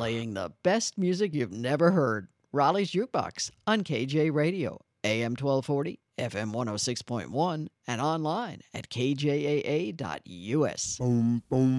playing the best music you've never heard. Raleigh's Jukebox on KJ Radio, AM 1240, FM 106.1, and online at kjaa.us. Boom, boom.